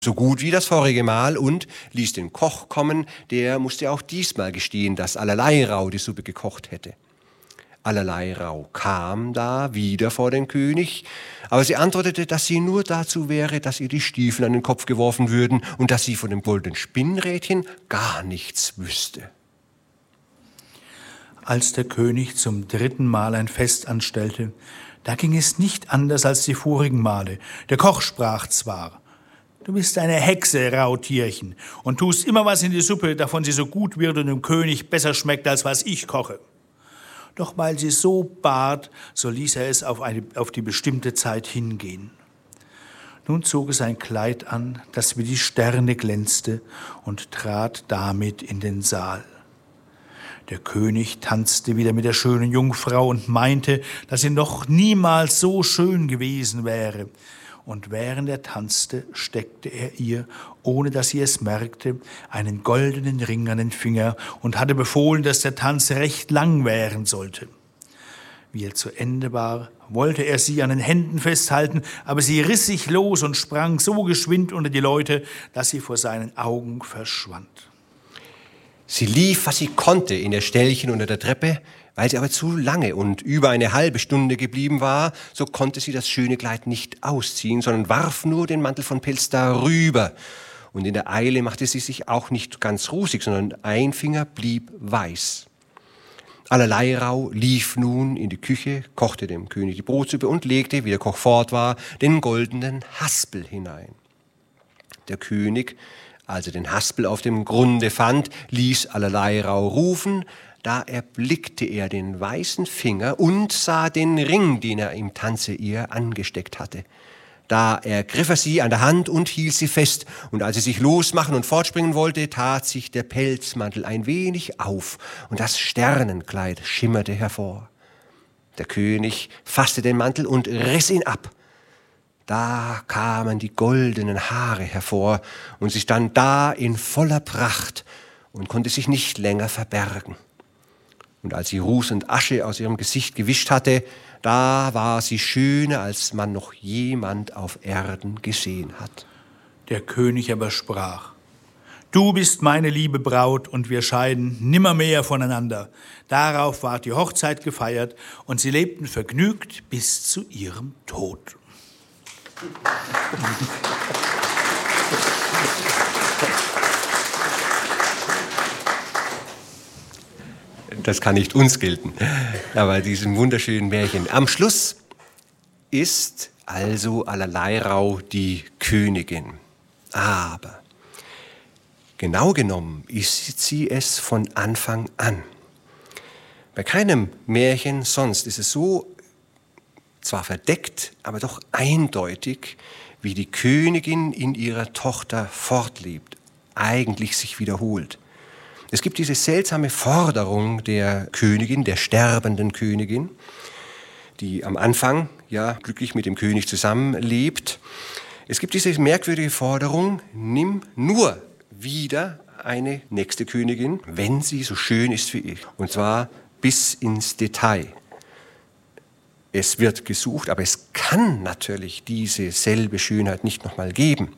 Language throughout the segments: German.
so gut wie das vorige Mal und ließ den Koch kommen. Der musste auch diesmal gestehen, dass Allerleirauh die Suppe gekocht hätte. Allerleirauh kam da wieder vor den König, aber sie antwortete, dass sie nur dazu wäre, dass ihr die Stiefel an den Kopf geworfen würden und dass sie von dem goldenen Spinnrädchen gar nichts wüsste. Als der König zum 3. Mal ein Fest anstellte, da ging es nicht anders als die vorigen Male. Der Koch sprach zwar: Du bist eine Hexe, Rautierchen, und tust immer was in die Suppe, davon sie so gut wird und dem König besser schmeckt, als was ich koche. Doch weil sie so bat, so ließ er es auf die bestimmte Zeit hingehen. Nun zog es ein Kleid an, das wie die Sterne glänzte, und trat damit in den Saal. Der König tanzte wieder mit der schönen Jungfrau und meinte, dass sie noch niemals so schön gewesen wäre. Und während er tanzte, steckte er ihr, ohne dass sie es merkte, einen goldenen Ring an den Finger und hatte befohlen, dass der Tanz recht lang währen sollte. Wie er zu Ende war, wollte er sie an den Händen festhalten, aber sie riss sich los und sprang so geschwind unter die Leute, dass sie vor seinen Augen verschwand. Sie lief, was sie konnte, in der Ställchen unter der Treppe. Weil sie aber zu lange und über eine halbe Stunde geblieben war, so konnte sie das schöne Kleid nicht ausziehen, sondern warf nur den Mantel von Pelz darüber. Und in der Eile machte sie sich auch nicht ganz rusig, sondern ein Finger blieb weiß. Allerleirauh lief nun in die Küche, kochte dem König die Brotsuppe und legte, wie der Koch fort war, den goldenen Haspel hinein. Der König, als er den Haspel auf dem Grunde fand, ließ Allerleirauh rufen. Da erblickte er den weißen Finger und sah den Ring, den er im Tanze ihr angesteckt hatte. Da ergriff er sie an der Hand und hielt sie fest, und als sie sich losmachen und fortspringen wollte, tat sich der Pelzmantel ein wenig auf, und das Sternenkleid schimmerte hervor. Der König fasste den Mantel und riss ihn ab. Da kamen die goldenen Haare hervor, und sie stand da in voller Pracht und konnte sich nicht länger verbergen. Und als sie Ruß und Asche aus ihrem Gesicht gewischt hatte, da war sie schöner, als man noch jemand auf Erden gesehen hat. Der König aber sprach: Du bist meine liebe Braut, und wir scheiden nimmermehr voneinander. Darauf ward die Hochzeit gefeiert, und sie lebten vergnügt bis zu ihrem Tod. Das kann nicht uns gelten, aber diesem wunderschönen Märchen. Am Schluss ist also Allerleirauh die Königin. Aber genau genommen ist sie es von Anfang an. Bei keinem Märchen sonst ist es so, zwar verdeckt, aber doch eindeutig, wie die Königin in ihrer Tochter fortlebt, eigentlich sich wiederholt. Es gibt diese seltsame Forderung der Königin, der sterbenden Königin, die am Anfang ja glücklich mit dem König zusammenlebt. Es gibt diese merkwürdige Forderung: Nimm nur wieder eine nächste Königin, wenn sie so schön ist wie ich. Und zwar bis ins Detail. Es wird gesucht, aber es kann natürlich diese selbe Schönheit nicht nochmal geben.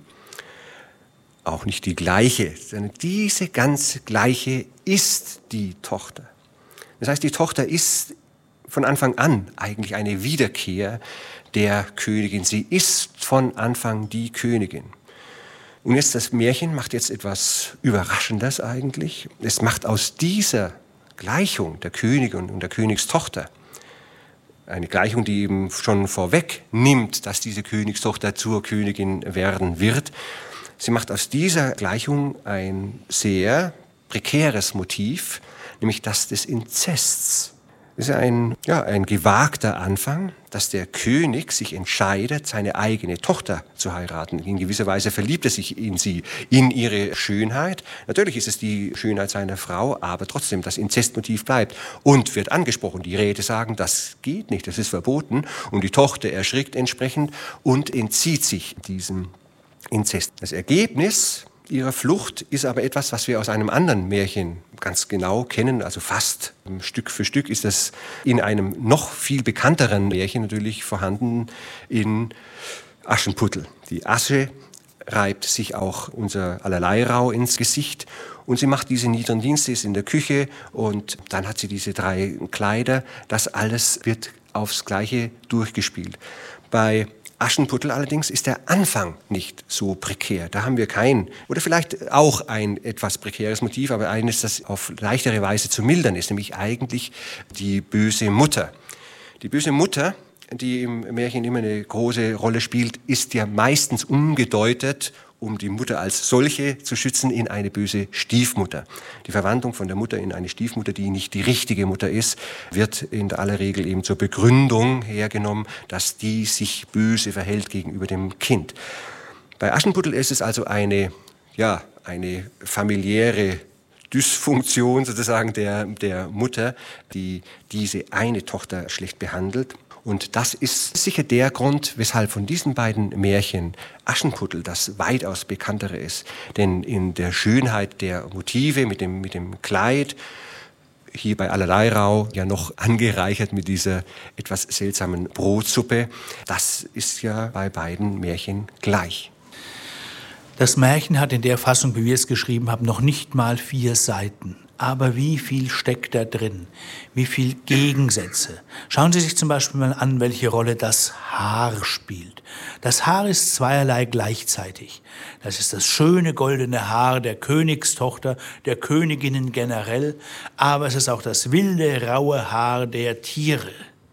Auch nicht die gleiche, sondern diese ganz gleiche ist die Tochter. Das heißt, die Tochter ist von Anfang an eigentlich eine Wiederkehr der Königin. Sie ist von Anfang die Königin. Und jetzt das Märchen macht jetzt etwas Überraschendes eigentlich. Es macht aus dieser Gleichung der Königin und der Königstochter eine Gleichung, die eben schon vorweg nimmt, dass diese Königstochter zur Königin werden wird. Sie macht aus dieser Gleichung ein sehr prekäres Motiv, nämlich das des Inzests. Das ist ein gewagter Anfang, dass der König sich entscheidet, seine eigene Tochter zu heiraten. In gewisser Weise verliebt er sich in sie, in ihre Schönheit. Natürlich ist es die Schönheit seiner Frau, aber trotzdem, das Inzestmotiv bleibt und wird angesprochen. Die Räte sagen, das geht nicht, das ist verboten. Und die Tochter erschrickt entsprechend und entzieht sich diesem Inzest. Das Ergebnis ihrer Flucht ist aber etwas, was wir aus einem anderen Märchen ganz genau kennen, also fast Stück für Stück ist das in einem noch viel bekannteren Märchen natürlich vorhanden, in Aschenputtel. Die Asche reibt sich auch unser Allerleirauh ins Gesicht und sie macht diese niederen Dienste, ist in der Küche und dann hat sie diese 3 Kleider. Das alles wird aufs Gleiche durchgespielt. Bei Aschenputtel allerdings ist der Anfang nicht so prekär. Da haben wir kein, oder vielleicht auch ein etwas prekäres Motiv, aber eines, das auf leichtere Weise zu mildern ist, nämlich eigentlich die böse Mutter. Die böse Mutter, die im Märchen immer eine große Rolle spielt, ist ja meistens umgedeutet, um die Mutter als solche zu schützen, in eine böse Stiefmutter. Die Verwandlung von der Mutter in eine Stiefmutter, die nicht die richtige Mutter ist, wird in aller Regel eben zur Begründung hergenommen, dass die sich böse verhält gegenüber dem Kind. Bei Aschenputtel ist es also eine familiäre Dysfunktion sozusagen der Mutter, die diese eine Tochter schlecht behandelt. Und das ist sicher der Grund, weshalb von diesen beiden Märchen Aschenputtel das weitaus bekanntere ist. Denn in der Schönheit der Motive mit dem Kleid, hier bei Allerleirauh ja noch angereichert mit dieser etwas seltsamen Brotsuppe, das ist ja bei beiden Märchen gleich. Das Märchen hat in der Fassung, wie wir es geschrieben haben, noch nicht mal 4 Seiten. Aber wie viel steckt da drin? Wie viel Gegensätze? Schauen Sie sich zum Beispiel mal an, welche Rolle das Haar spielt. Das Haar ist zweierlei gleichzeitig. Das ist das schöne goldene Haar der Königstochter, der Königinnen generell, aber es ist auch das wilde, raue Haar der Tiere.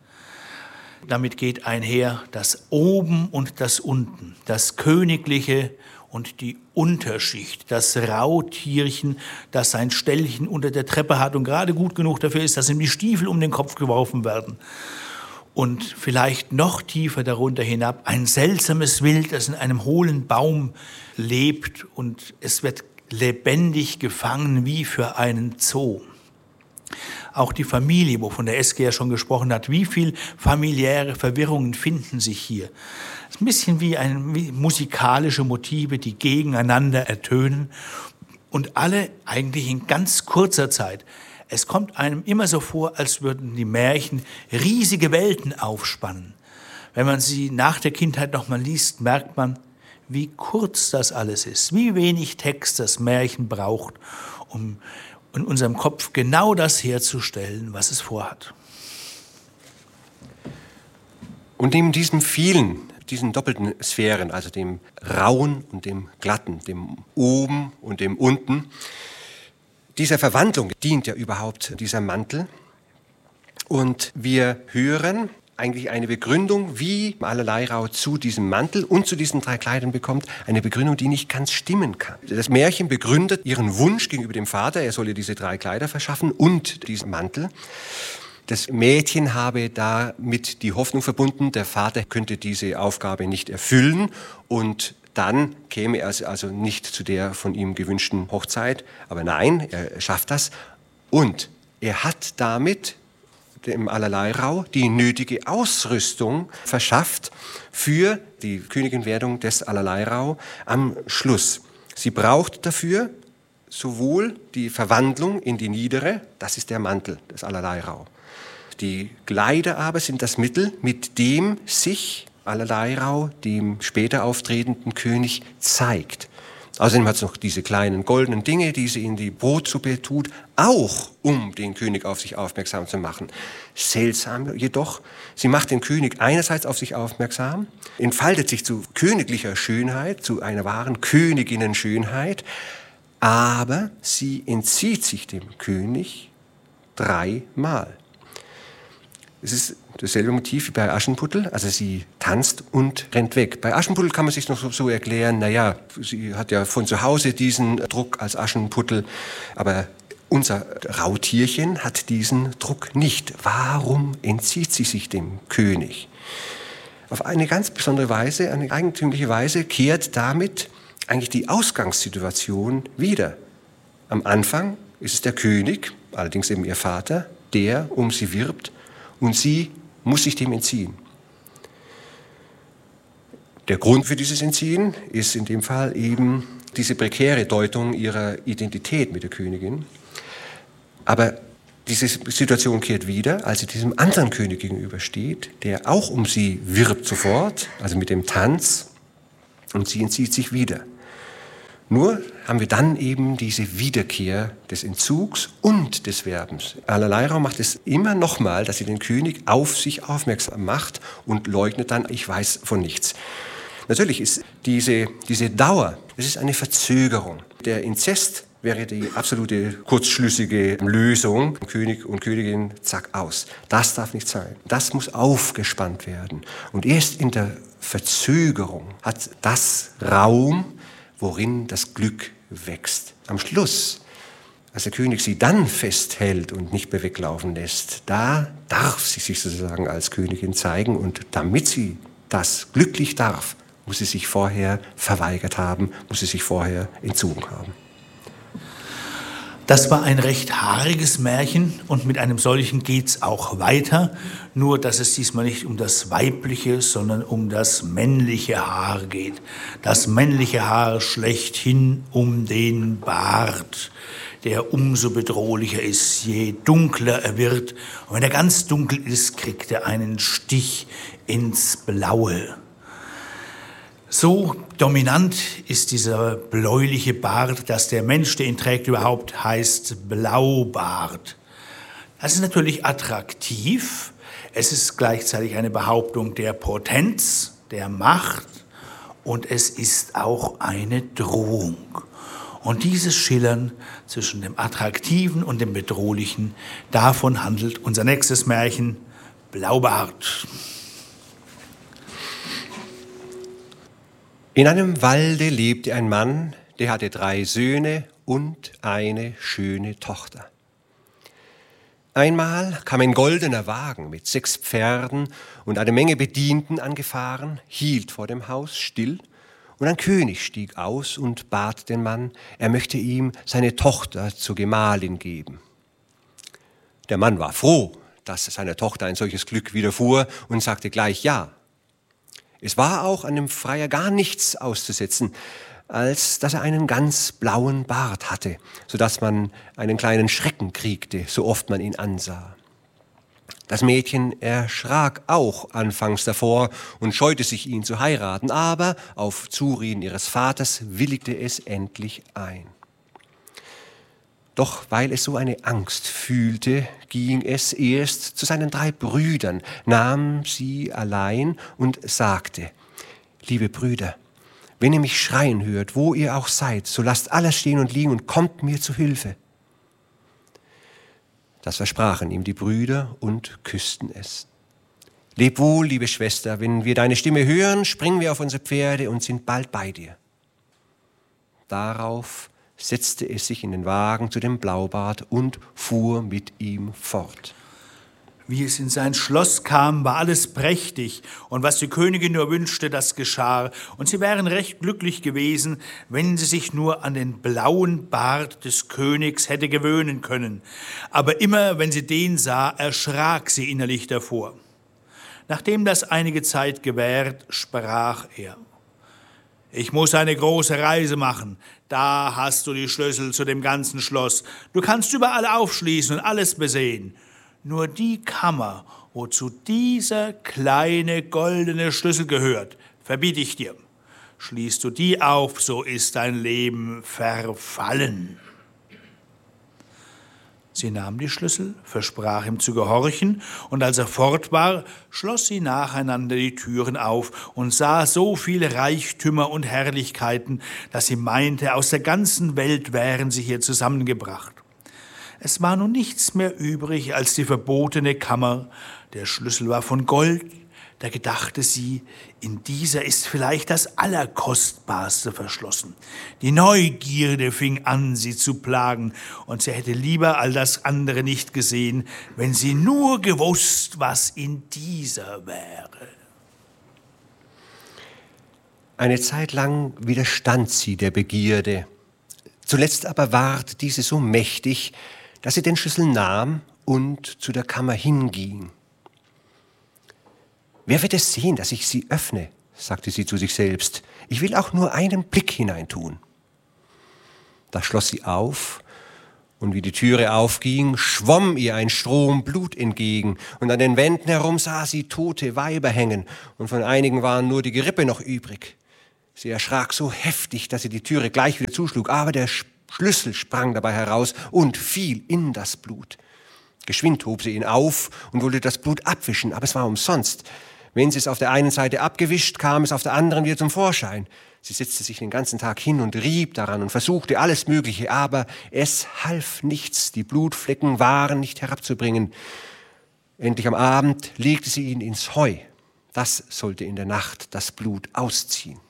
Damit geht einher das Oben und das Unten, das Königliche und die Unterschicht, das Rautierchen, das sein Ställchen unter der Treppe hat und gerade gut genug dafür ist, dass ihm die Stiefel um den Kopf geworfen werden. Und vielleicht noch tiefer darunter hinab ein seltsames Wild, das in einem hohlen Baum lebt und es wird lebendig gefangen wie für einen Zoo. Auch die Familie, wovon der Eske ja schon gesprochen hat, wie viel familiäre Verwirrungen finden sich hier. Es ist ein bisschen wie musikalische Motive, die gegeneinander ertönen und alle eigentlich in ganz kurzer Zeit. Es kommt einem immer so vor, als würden die Märchen riesige Welten aufspannen. Wenn man sie nach der Kindheit noch mal liest, merkt man, wie kurz das alles ist, wie wenig Text das Märchen braucht, um in unserem Kopf genau das herzustellen, was es vorhat. Und neben diesen doppelten Sphären, also dem Rauen und dem Glatten, dem Oben und dem Unten, dieser Verwandlung dient ja überhaupt dieser Mantel. Und wir hören eigentlich eine Begründung, wie Allerleirauh zu diesem Mantel und zu diesen 3 Kleidern bekommt, eine Begründung, die nicht ganz stimmen kann. Das Märchen begründet ihren Wunsch gegenüber dem Vater, er solle diese 3 Kleider verschaffen und diesen Mantel. Das Mädchen habe damit die Hoffnung verbunden, der Vater könnte diese Aufgabe nicht erfüllen und dann käme er also nicht zu der von ihm gewünschten Hochzeit. Aber nein, er schafft das und er hat damit dem Allerleirauh die nötige Ausrüstung verschafft für die Königinwerdung des Allerleirauh am Schluss. Sie braucht dafür sowohl die Verwandlung in die Niedere, das ist der Mantel des Allerleirauh. Die Kleider aber sind das Mittel, mit dem sich Allerleirauh dem später auftretenden König zeigt. Außerdem hat es noch diese kleinen goldenen Dinge, die sie in die Brotsuppe tut, auch um den König auf sich aufmerksam zu machen. Seltsam jedoch, sie macht den König einerseits auf sich aufmerksam, entfaltet sich zu königlicher Schönheit, zu einer wahren Königinnenschönheit, aber sie entzieht sich dem König 3-mal. Es ist dasselbe Motiv wie bei Aschenputtel, also sie tanzt und rennt weg. Bei Aschenputtel kann man sich noch so erklären, naja, sie hat ja von zu Hause diesen Druck als Aschenputtel, aber unser Rautierchen hat diesen Druck nicht. Warum entzieht sie sich dem König? Auf eine ganz besondere Weise, eine eigentümliche Weise kehrt damit eigentlich die Ausgangssituation wieder. Am Anfang ist es der König, allerdings eben ihr Vater, der um sie wirbt, und sie muss sich dem entziehen. Der Grund für dieses Entziehen ist in dem Fall eben diese prekäre Deutung ihrer Identität mit der Königin. Aber diese Situation kehrt wieder, als sie diesem anderen König gegenübersteht, der auch um sie wirbt sofort, also mit dem Tanz. und sie entzieht sich wieder. Nur haben wir dann eben diese Wiederkehr des Entzugs und des Werbens. Allerleirauh macht es immer nochmal, dass sie den König auf sich aufmerksam macht und leugnet dann, ich weiß von nichts. Natürlich ist diese Dauer, das ist eine Verzögerung. Der Inzest wäre die absolute kurzschlüssige Lösung. König und Königin, zack, aus. Das darf nicht sein. Das muss aufgespannt werden. Und erst in der Verzögerung hat das Raum, worin das Glück wächst. Am Schluss, als der König sie dann festhält und nicht mehr weglaufen lässt, da darf sie sich sozusagen als Königin zeigen. Und damit sie das glücklich darf, muss sie sich vorher verweigert haben, muss sie sich vorher entzogen haben. Das war ein recht haariges Märchen und mit einem solchen geht's auch weiter, nur dass es diesmal nicht um das weibliche, sondern um das männliche Haar geht. Das männliche Haar schlechthin um den Bart, der umso bedrohlicher ist, je dunkler er wird. Und wenn er ganz dunkel ist, kriegt er einen Stich ins Blaue. So dominant ist dieser bläuliche Bart, dass der Mensch, der ihn trägt, überhaupt heißt Blaubart. Das ist natürlich attraktiv. Es ist gleichzeitig eine Behauptung der Potenz, der Macht und es ist auch eine Drohung. Und dieses Schillern zwischen dem Attraktiven und dem Bedrohlichen, davon handelt unser nächstes Märchen Blaubart. In einem Walde lebte ein Mann, der hatte 3 Söhne und eine schöne Tochter. Einmal kam ein goldener Wagen mit 6 Pferden und eine Menge Bedienten angefahren, hielt vor dem Haus still, und ein König stieg aus und bat den Mann, er möchte ihm seine Tochter zur Gemahlin geben. Der Mann war froh, dass seiner Tochter ein solches Glück widerfuhr und sagte gleich ja. Es war auch an dem Freier gar nichts auszusetzen, als dass er einen ganz blauen Bart hatte, sodass man einen kleinen Schrecken kriegte, so oft man ihn ansah. Das Mädchen erschrak auch anfangs davor und scheute sich, ihn zu heiraten, aber auf Zureden ihres Vaters willigte es endlich ein. Doch weil es so eine Angst fühlte, ging es erst zu seinen 3 Brüdern, nahm sie allein und sagte: Liebe Brüder, wenn ihr mich schreien hört, wo ihr auch seid, so lasst alles stehen und liegen und kommt mir zu Hilfe. Das versprachen ihm die Brüder und küssten es. Leb wohl, liebe Schwester, wenn wir deine Stimme hören, springen wir auf unsere Pferde und sind bald bei dir. Darauf setzte es sich in den Wagen zu dem Blaubart und fuhr mit ihm fort. Wie es in sein Schloss kam, war alles prächtig, und was die Königin nur wünschte, das geschah, und sie wären recht glücklich gewesen, wenn sie sich nur an den blauen Bart des Königs hätte gewöhnen können. Aber immer, wenn sie den sah, erschrak sie innerlich davor. Nachdem das einige Zeit gewährt, sprach er: Ich muss eine große Reise machen. Da hast du die Schlüssel zu dem ganzen Schloss. Du kannst überall aufschließen und alles besehen. Nur die Kammer, wozu dieser kleine goldene Schlüssel gehört, verbiete ich dir. Schließt du die auf, so ist dein Leben verfallen. Sie nahm die Schlüssel, versprach ihm zu gehorchen, und als er fort war, schloss sie nacheinander die Türen auf und sah so viele Reichtümer und Herrlichkeiten, dass sie meinte, aus der ganzen Welt wären sie hier zusammengebracht. Es war nun nichts mehr übrig als die verbotene Kammer. Der Schlüssel war von Gold. Da gedachte sie, in dieser ist vielleicht das Allerkostbarste verschlossen. Die Neugierde fing an, sie zu plagen, und sie hätte lieber all das andere nicht gesehen, wenn sie nur gewusst, was in dieser wäre. Eine Zeit lang widerstand sie der Begierde. Zuletzt aber ward diese so mächtig, dass sie den Schlüssel nahm und zu der Kammer hinging. »Wer wird es sehen, dass ich sie öffne?« sagte sie zu sich selbst. »Ich will auch nur einen Blick hineintun.« Da schloss sie auf, und wie die Türe aufging, schwamm ihr ein Strom Blut entgegen, und an den Wänden herum sah sie tote Weiber hängen, und von einigen waren nur die Gerippe noch übrig. Sie erschrak so heftig, dass sie die Türe gleich wieder zuschlug, aber der Schlüssel sprang dabei heraus und fiel in das Blut. Geschwind hob sie ihn auf und wollte das Blut abwischen, aber es war umsonst. Wenn sie es auf der einen Seite abgewischt, kam es auf der anderen wieder zum Vorschein. Sie setzte sich den ganzen Tag hin und rieb daran und versuchte alles Mögliche, aber es half nichts. Die Blutflecken waren nicht herabzubringen. Endlich am Abend legte sie ihn ins Heu. Das sollte in der Nacht das Blut ausziehen.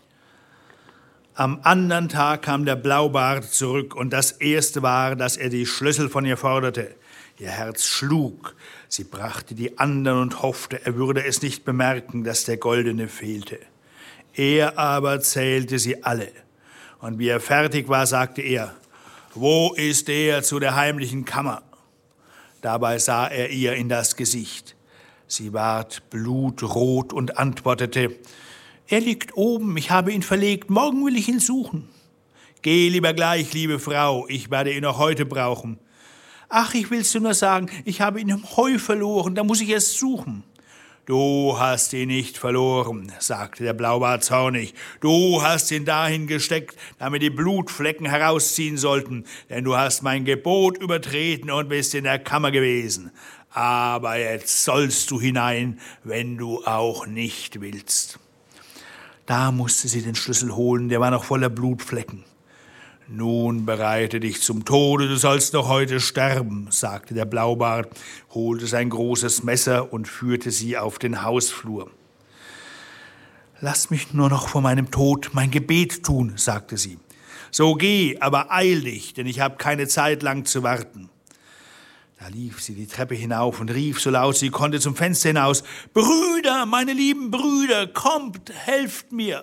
Am anderen Tag kam der Blaubart zurück und das Erste war, dass er die Schlüssel von ihr forderte. Ihr Herz schlug. Sie brachte die anderen und hoffte, er würde es nicht bemerken, dass der Goldene fehlte. Er aber zählte sie alle. Und wie er fertig war, sagte er, wo ist der zu der heimlichen Kammer? Dabei sah er ihr in das Gesicht. Sie ward blutrot und antwortete, er liegt oben, ich habe ihn verlegt, morgen will ich ihn suchen. Geh lieber gleich, liebe Frau, ich werde ihn noch heute brauchen. Ach, ich will's dir nur sagen, ich habe ihn im Heu verloren, da muss ich es suchen. Du hast ihn nicht verloren, sagte der Blaubart zornig. Du hast ihn dahin gesteckt, damit die Blutflecken herausziehen sollten, denn du hast mein Gebot übertreten und bist in der Kammer gewesen. Aber jetzt sollst du hinein, wenn du auch nicht willst. Da musste sie den Schlüssel holen, der war noch voller Blutflecken. Nun bereite dich zum Tode, du sollst noch heute sterben, sagte der Blaubart, holte sein großes Messer und führte sie auf den Hausflur. Lass mich nur noch vor meinem Tod mein Gebet tun, sagte sie. So geh, aber eil dich, denn ich habe keine Zeit lang zu warten. Da lief sie die Treppe hinauf und rief so laut sie konnte zum Fenster hinaus, Brüder, meine lieben Brüder, kommt, helft mir.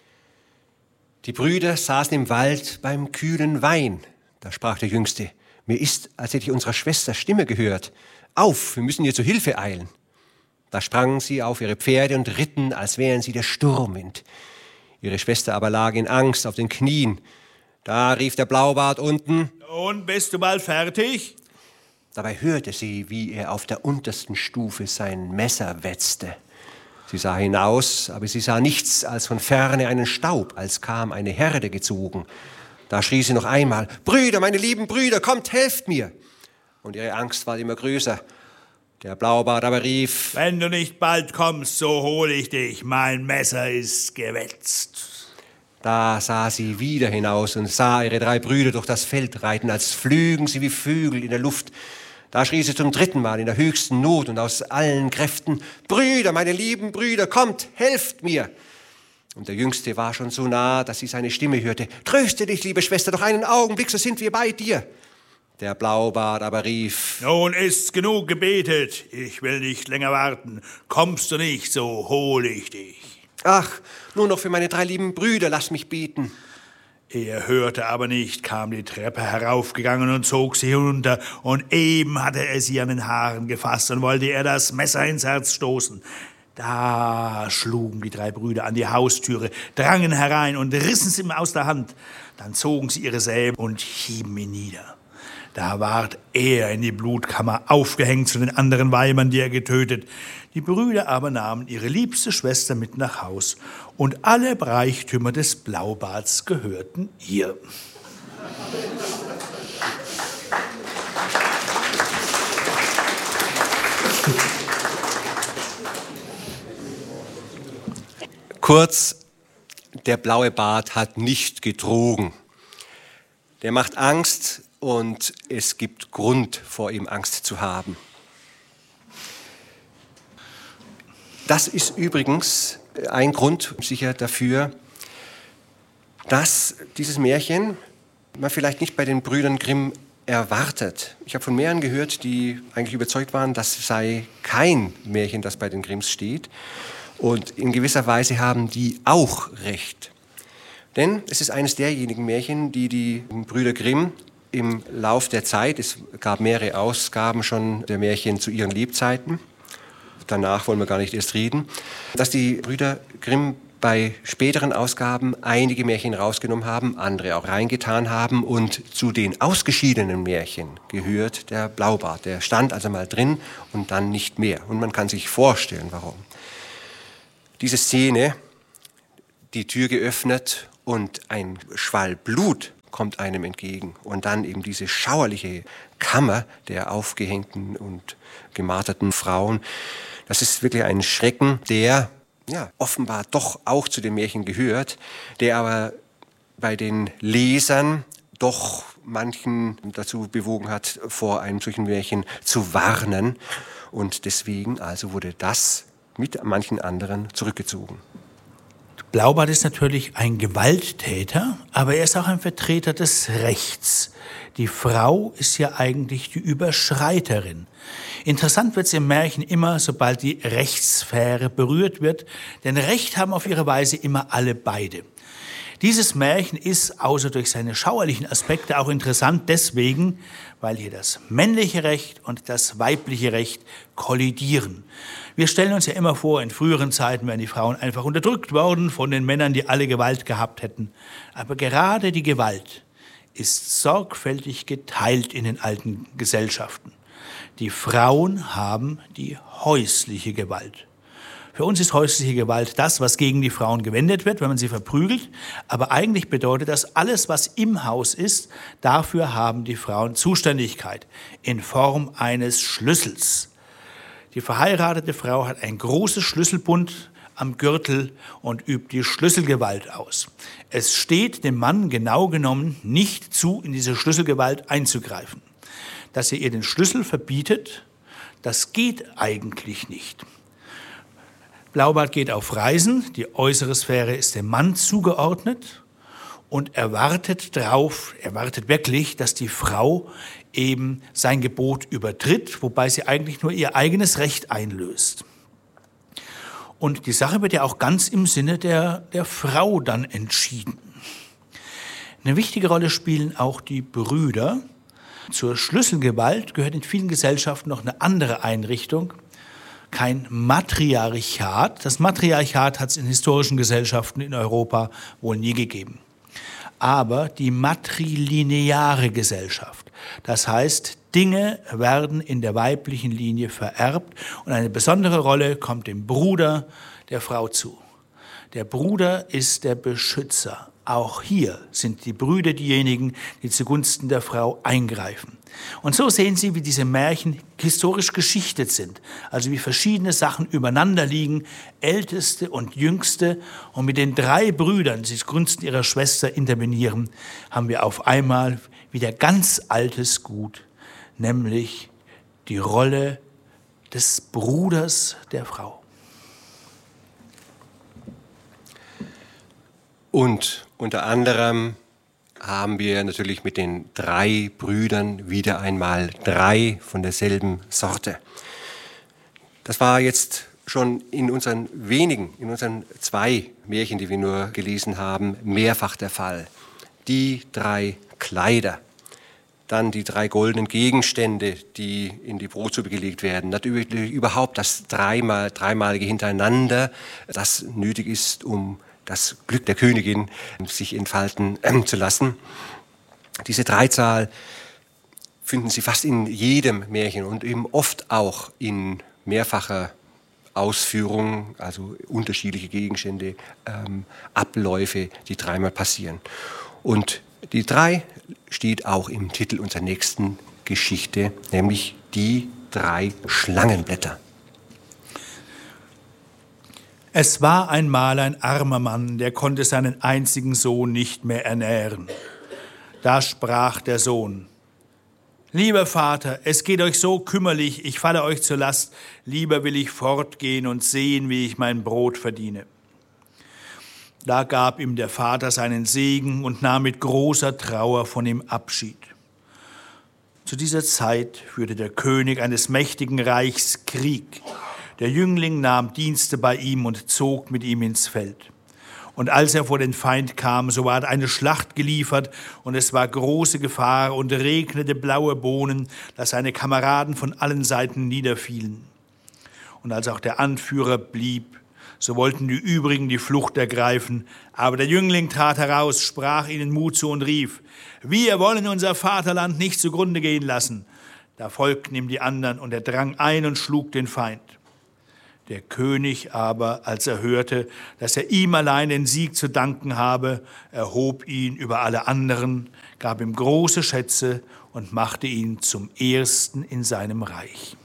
Die Brüder saßen im Wald beim kühlen Wein. Da sprach der Jüngste, mir ist, als hätte ich unserer Schwester Stimme gehört. Auf, wir müssen ihr zu Hilfe eilen. Da sprangen sie auf ihre Pferde und ritten, als wären sie der Sturmwind. Ihre Schwester aber lag in Angst auf den Knien. Da rief der Blaubart unten, und bist du bald fertig? Dabei hörte sie, wie er auf der untersten Stufe sein Messer wetzte. Sie sah hinaus, aber sie sah nichts als von ferne einen Staub, als kam eine Herde gezogen. Da schrie sie noch einmal, Brüder, meine lieben Brüder, kommt, helft mir! Und ihre Angst war immer größer. Der Blaubart aber rief, wenn du nicht bald kommst, so hol ich dich, mein Messer ist gewetzt. Da sah sie wieder hinaus und sah ihre 3 Brüder durch das Feld reiten, als flügen sie wie Vögel in der Luft. Da schrie sie zum 3. Mal in der höchsten Not und aus allen Kräften, Brüder, meine lieben Brüder, kommt, helft mir! Und der Jüngste war schon so nah, dass sie seine Stimme hörte, tröste dich, liebe Schwester, doch einen Augenblick, so sind wir bei dir. Der Blaubart aber rief, nun ist's genug gebetet, ich will nicht länger warten, kommst du nicht, so hol ich dich. Ach, nur noch für meine 3 lieben Brüder, lass mich beten. Er hörte aber nicht, kam die Treppe heraufgegangen und zog sie hinunter, und eben hatte er sie an den Haaren gefasst und wollte er das Messer ins Herz stoßen. Da schlugen die 3 Brüder an die Haustüre, drangen herein und rissen sie ihm aus der Hand. Dann zogen sie ihre Säbel und hieben ihn nieder. Da ward er in die Blutkammer aufgehängt zu den anderen Weibern, die er getötet. Die Brüder aber nahmen ihre liebste Schwester mit nach Haus, und alle Reichtümer des Blaubarts gehörten ihr. Kurz, der blaue Bart hat nicht getrogen. Der macht Angst und es gibt Grund, vor ihm Angst zu haben. Das ist übrigens ein Grund sicher dafür, dass dieses Märchen man vielleicht nicht bei den Brüdern Grimm erwartet. Ich habe von mehreren gehört, die eigentlich überzeugt waren, das sei kein Märchen, das bei den Grimms steht. Und in gewisser Weise haben die auch recht. Denn es ist eines derjenigen Märchen, die die Brüder Grimm im Lauf der Zeit, es gab mehrere Ausgaben schon der Märchen zu ihren Lebzeiten, danach wollen wir gar nicht erst reden, dass die Brüder Grimm bei späteren Ausgaben einige Märchen rausgenommen haben, andere auch reingetan haben, und zu den ausgeschiedenen Märchen gehört der Blaubart. Der stand also mal drin und dann nicht mehr. Und man kann sich vorstellen, warum. Diese Szene, die Tür geöffnet und ein Schwall Blut kommt einem entgegen. Und dann eben diese schauerliche Kammer der aufgehängten und gemarterten Frauen. Das ist wirklich ein Schrecken, der offenbar doch auch zu den Märchen gehört, der aber bei den Lesern doch manchen dazu bewogen hat, vor einem solchen Märchen zu warnen. Und deswegen also wurde das mit manchen anderen zurückgezogen. Blaubart ist natürlich ein Gewalttäter, aber er ist auch ein Vertreter des Rechts. Die Frau ist ja eigentlich die Überschreiterin. Interessant wird es im Märchen immer, sobald die Rechtssphäre berührt wird, denn Recht haben auf ihre Weise immer alle beide. Dieses Märchen ist, außer durch seine schauerlichen Aspekte, auch interessant deswegen, weil hier das männliche Recht und das weibliche Recht kollidieren. Wir stellen uns ja immer vor, in früheren Zeiten wären die Frauen einfach unterdrückt worden von den Männern, die alle Gewalt gehabt hätten. Aber gerade die Gewalt ist sorgfältig geteilt in den alten Gesellschaften. Die Frauen haben die häusliche Gewalt. Für uns ist häusliche Gewalt das, was gegen die Frauen gewendet wird, wenn man sie verprügelt. Aber eigentlich bedeutet das, alles, was im Haus ist, dafür haben die Frauen Zuständigkeit in Form eines Schlüssels. Die verheiratete Frau hat ein großes Schlüsselbund am Gürtel und übt die Schlüsselgewalt aus. Es steht dem Mann genau genommen nicht zu, in diese Schlüsselgewalt einzugreifen. Dass er ihr den Schlüssel verbietet, das geht eigentlich nicht. Blaubart geht auf Reisen, die äußere Sphäre ist dem Mann zugeordnet und er wartet wirklich, dass die Frau eben sein Gebot übertritt, wobei sie eigentlich nur ihr eigenes Recht einlöst. Und die Sache wird ja auch ganz im Sinne der Frau dann entschieden. Eine wichtige Rolle spielen auch die Brüder. Zur Schlüsselgewalt gehört in vielen Gesellschaften noch eine andere Einrichtung, kein Matriarchat. Das Matriarchat hat es in historischen Gesellschaften in Europa wohl nie gegeben. Aber die matrilineare Gesellschaft, das heißt, Dinge werden in der weiblichen Linie vererbt und eine besondere Rolle kommt dem Bruder der Frau zu. Der Bruder ist der Beschützer. Auch hier sind die Brüder diejenigen, die zugunsten der Frau eingreifen. Und so sehen Sie, wie diese Märchen historisch geschichtet sind, also wie verschiedene Sachen übereinander liegen, älteste und jüngste. Und mit den 3 Brüdern, die zugunsten ihrer Schwester intervenieren, haben wir auf einmal wieder ganz altes Gut, nämlich die Rolle des Bruders der Frau. Und unter anderem haben wir natürlich mit den 3 Brüdern wieder einmal 3 von derselben Sorte. Das war jetzt schon in unseren 2 Märchen, die wir nur gelesen haben, mehrfach der Fall. Die 3 Kleider, dann die 3 goldenen Gegenstände, die in die Brotsuppe gelegt werden. Natürlich überhaupt das dreimalige hintereinander, das nötig ist, um das Glück der Königin sich entfalten zu lassen. Diese Dreizahl finden Sie fast in jedem Märchen und eben oft auch in mehrfacher Ausführung, also unterschiedliche Gegenstände, Abläufe, die 3-mal passieren. Und die 3 steht auch im Titel unserer nächsten Geschichte, nämlich die 3 Schlangenblätter. Es war einmal ein armer Mann, der konnte seinen einzigen Sohn nicht mehr ernähren. Da sprach der Sohn: Lieber Vater, es geht euch so kümmerlich, ich falle euch zur Last, lieber will ich fortgehen und sehen, wie ich mein Brot verdiene. Da gab ihm der Vater seinen Segen und nahm mit großer Trauer von ihm Abschied. Zu dieser Zeit führte der König eines mächtigen Reichs Krieg. Der Jüngling nahm Dienste bei ihm und zog mit ihm ins Feld. Und als er vor den Feind kam, so ward eine Schlacht geliefert, und es war große Gefahr und regnete blaue Bohnen, dass seine Kameraden von allen Seiten niederfielen. Und als auch der Anführer blieb, so wollten die übrigen die Flucht ergreifen. Aber der Jüngling trat heraus, sprach ihnen Mut zu und rief: Wir wollen unser Vaterland nicht zugrunde gehen lassen. Da folgten ihm die anderen, und er drang ein und schlug den Feind. Der König aber, als er hörte, dass er ihm allein den Sieg zu danken habe, erhob ihn über alle anderen, gab ihm große Schätze und machte ihn zum Ersten in seinem Reich.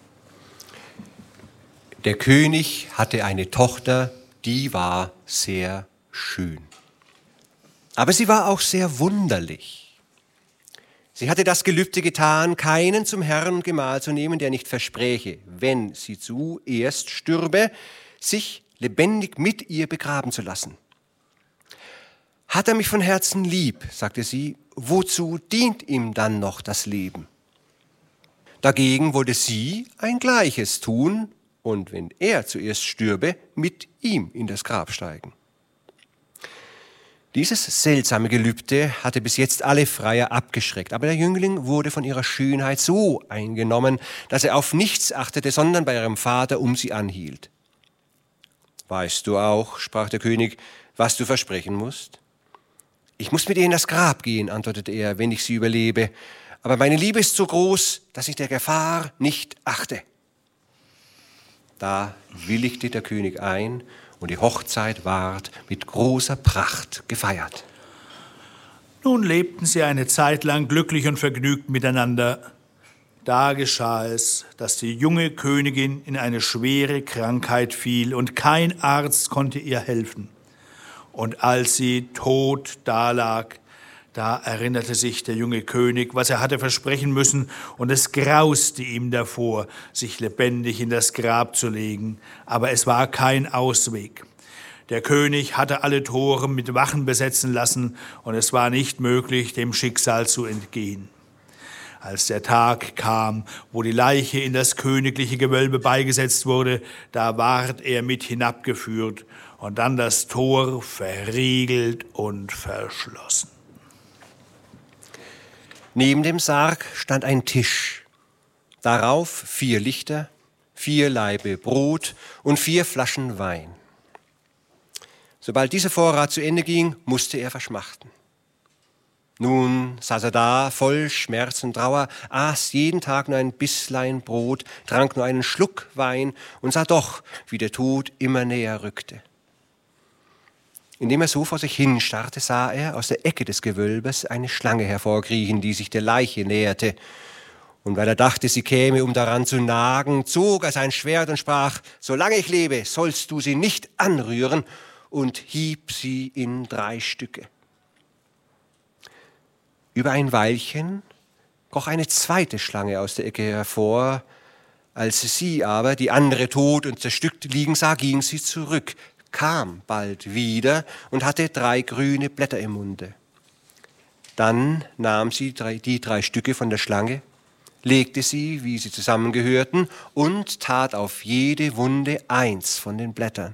Der König hatte eine Tochter, die war sehr schön. Aber sie war auch sehr wunderlich. Sie hatte das Gelübde getan, keinen zum Herrn und Gemahl zu nehmen, der nicht verspräche, wenn sie zuerst stürbe, sich lebendig mit ihr begraben zu lassen. Hat er mich von Herzen lieb, sagte sie, wozu dient ihm dann noch das Leben? Dagegen wollte sie ein Gleiches tun und wenn er zuerst stürbe, mit ihm in das Grab steigen. Dieses seltsame Gelübde hatte bis jetzt alle Freier abgeschreckt, aber der Jüngling wurde von ihrer Schönheit so eingenommen, dass er auf nichts achtete, sondern bei ihrem Vater um sie anhielt. »Weißt du auch«, sprach der König, »was du versprechen musst?« »Ich muss mit ihr in das Grab gehen«, antwortete er, »wenn ich sie überlebe. Aber meine Liebe ist so groß, dass ich der Gefahr nicht achte.« Da willigte der König ein, und die Hochzeit ward mit großer Pracht gefeiert. Nun lebten sie eine Zeit lang glücklich und vergnügt miteinander. Da geschah es, dass die junge Königin in eine schwere Krankheit fiel und kein Arzt konnte ihr helfen. Und als sie tot dalag, da erinnerte sich der junge König, was er hatte versprechen müssen, und es grauste ihm davor, sich lebendig in das Grab zu legen, aber es war kein Ausweg. Der König hatte alle Tore mit Wachen besetzen lassen, und es war nicht möglich, dem Schicksal zu entgehen. Als der Tag kam, wo die Leiche in das königliche Gewölbe beigesetzt wurde, da ward er mit hinabgeführt und dann das Tor verriegelt und verschlossen. Neben dem Sarg stand ein Tisch, darauf 4 Lichter, 4 Laibe Brot und 4 Flaschen Wein. Sobald dieser Vorrat zu Ende ging, musste er verschmachten. Nun saß er da, voll Schmerz und Trauer, aß jeden Tag nur ein Bisslein Brot, trank nur einen Schluck Wein und sah doch, wie der Tod immer näher rückte. Indem er so vor sich hinstarrte, sah er aus der Ecke des Gewölbes eine Schlange hervorkriechen, die sich der Leiche näherte. Und weil er dachte, sie käme, um daran zu nagen, zog er sein Schwert und sprach, solange ich lebe, sollst du sie nicht anrühren, und hieb sie in 3 Stücke. Über ein Weilchen kroch eine zweite Schlange aus der Ecke hervor. Als sie aber die andere tot und zerstückt liegen sah, ging sie zurück, kam bald wieder und hatte 3 grüne Blätter im Munde. Dann nahm sie die 3 Stücke von der Schlange, legte sie, wie sie zusammengehörten, und tat auf jede Wunde 1 von den Blättern.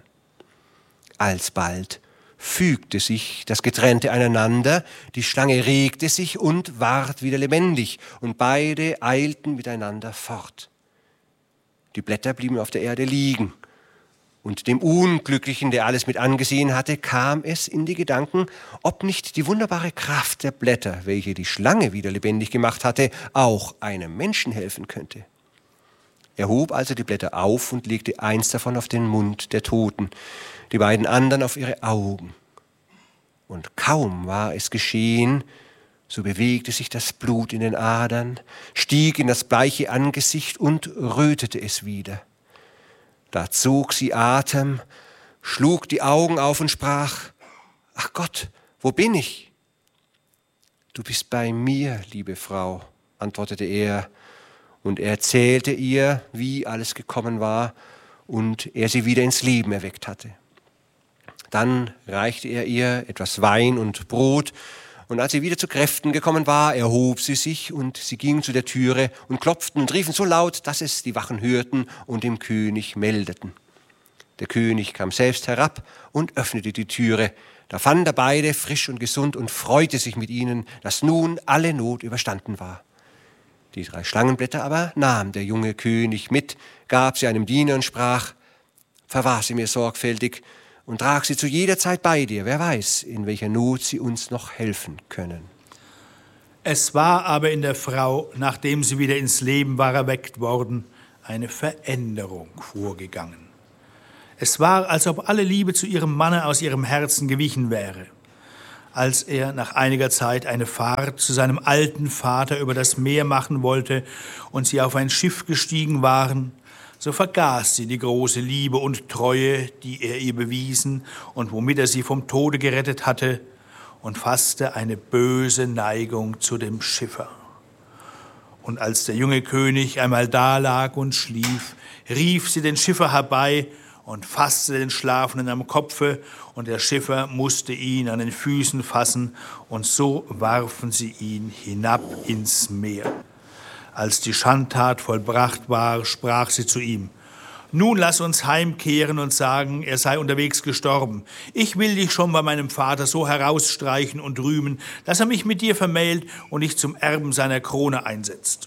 Alsbald fügte sich das Getrennte aneinander, die Schlange regte sich und ward wieder lebendig, und beide eilten miteinander fort. Die Blätter blieben auf der Erde liegen, und dem Unglücklichen, der alles mit angesehen hatte, kam es in die Gedanken, ob nicht die wunderbare Kraft der Blätter, welche die Schlange wieder lebendig gemacht hatte, auch einem Menschen helfen könnte. Er hob also die Blätter auf und legte 1 davon auf den Mund der Toten, die beiden anderen auf ihre Augen. Und kaum war es geschehen, so bewegte sich das Blut in den Adern, stieg in das bleiche Angesicht und rötete es wieder. Da zog sie Atem, schlug die Augen auf und sprach, »Ach Gott, wo bin ich?« »Du bist bei mir, liebe Frau«, antwortete er, und er erzählte ihr, wie alles gekommen war und er sie wieder ins Leben erweckt hatte. Dann reichte er ihr etwas Wein und Brot, und als sie wieder zu Kräften gekommen war, erhob sie sich und sie gingen zu der Türe und klopften und riefen so laut, dass es die Wachen hörten und dem König meldeten. Der König kam selbst herab und öffnete die Türe. Da fand er beide frisch und gesund und freute sich mit ihnen, dass nun alle Not überstanden war. Die 3 Schlangenblätter aber nahm der junge König mit, gab sie einem Diener und sprach, verwahr sie mir sorgfältig und trag sie zu jeder Zeit bei dir. Wer weiß, in welcher Not sie uns noch helfen können. Es war aber in der Frau, nachdem sie wieder ins Leben war erweckt worden, eine Veränderung vorgegangen. Es war, als ob alle Liebe zu ihrem Manne aus ihrem Herzen gewichen wäre. Als er nach einiger Zeit eine Fahrt zu seinem alten Vater über das Meer machen wollte und sie auf ein Schiff gestiegen waren, so vergaß sie die große Liebe und Treue, die er ihr bewiesen und womit er sie vom Tode gerettet hatte, und fasste eine böse Neigung zu dem Schiffer. Und als der junge König einmal dalag und schlief, rief sie den Schiffer herbei und fasste den Schlafenden am Kopfe, und der Schiffer musste ihn an den Füßen fassen, und so warfen sie ihn hinab ins Meer. Als die Schandtat vollbracht war, sprach sie zu ihm: Nun lass uns heimkehren und sagen, er sei unterwegs gestorben. Ich will dich schon bei meinem Vater so herausstreichen und rühmen, dass er mich mit dir vermählt und dich zum Erben seiner Krone einsetzt.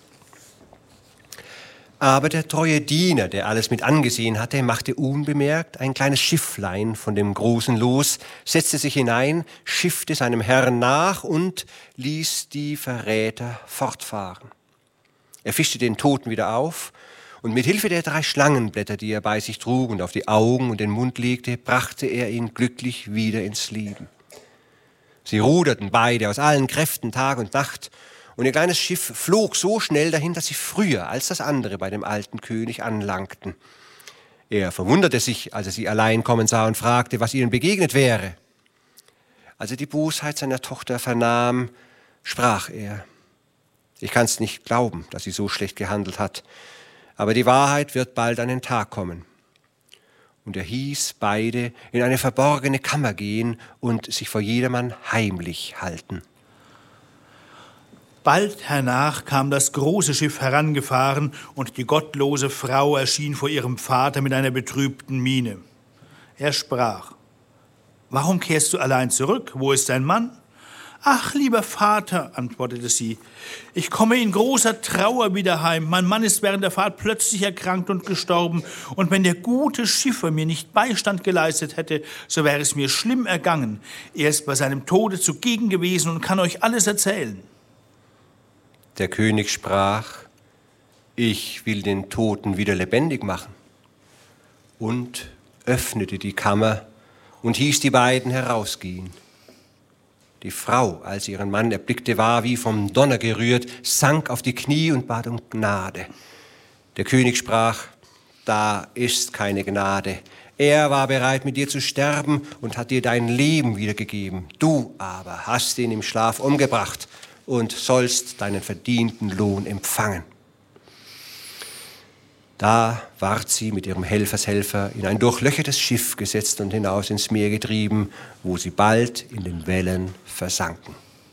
Aber der treue Diener, der alles mit angesehen hatte, machte unbemerkt ein kleines Schifflein von dem Großen los, setzte sich hinein, schiffte seinem Herrn nach und ließ die Verräter fortfahren. Er fischte den Toten wieder auf, und mit Hilfe der 3 Schlangenblätter, die er bei sich trug und auf die Augen und den Mund legte, brachte er ihn glücklich wieder ins Leben. Sie ruderten beide aus allen Kräften Tag und Nacht, und ihr kleines Schiff flog so schnell dahin, dass sie früher als das andere bei dem alten König anlangten. Er verwunderte sich, als er sie allein kommen sah, und fragte, was ihnen begegnet wäre. Als er die Bosheit seiner Tochter vernahm, sprach er: Ich kann's nicht glauben, dass sie so schlecht gehandelt hat, aber die Wahrheit wird bald an den Tag kommen. Und er hieß beide in eine verborgene Kammer gehen und sich vor jedermann heimlich halten. Bald hernach kam das große Schiff herangefahren, und die gottlose Frau erschien vor ihrem Vater mit einer betrübten Miene. Er sprach: Warum kehrst du allein zurück? Wo ist dein Mann? Ach, lieber Vater, antwortete sie, ich komme in großer Trauer wieder heim. Mein Mann ist während der Fahrt plötzlich erkrankt und gestorben. Und wenn der gute Schiffer mir nicht Beistand geleistet hätte, so wäre es mir schlimm ergangen. Er ist bei seinem Tode zugegen gewesen und kann euch alles erzählen. Der König sprach: Ich will den Toten wieder lebendig machen, und öffnete die Kammer und hieß die beiden herausgehen. Die Frau, als sie ihren Mann erblickte, war wie vom Donner gerührt, sank auf die Knie und bat um Gnade. Der König sprach: Da ist keine Gnade. Er war bereit, mit dir zu sterben und hat dir dein Leben wiedergegeben. Du aber hast ihn im Schlaf umgebracht und sollst deinen verdienten Lohn empfangen. Da ward sie mit ihrem Helfershelfer in ein durchlöchertes Schiff gesetzt und hinaus ins Meer getrieben, wo sie bald in den Wellen versanken.